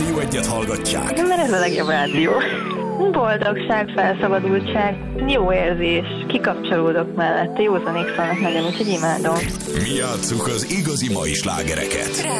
Rádió Egyet hallgatják. Mert ez a legjobb rádió. Boldogság, felszabadultság, jó érzés, kikapcsolódok mellette, józanék szólnak nagyon, úgyhogy imádom. Mi játsszuk az igazi mai slágereket.